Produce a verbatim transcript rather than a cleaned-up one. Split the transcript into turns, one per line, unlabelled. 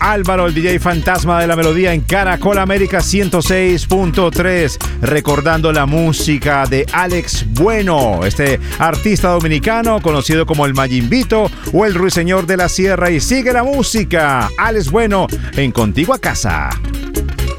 Álvaro, el D J fantasma de la melodía en Caracol América ciento seis punto tres, recordando la música de Alex Bueno, este artista dominicano conocido como el Mayimbito o el Ruiseñor de la Sierra. Y sigue la música, Alex Bueno en Contigo a Casa.